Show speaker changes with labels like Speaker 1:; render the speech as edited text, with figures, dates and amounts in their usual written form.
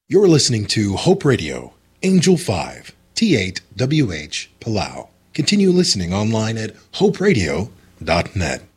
Speaker 1: You're listening to Hope Radio, Angel 5, T8WH, Palau. Continue listening online at hoperadio.net.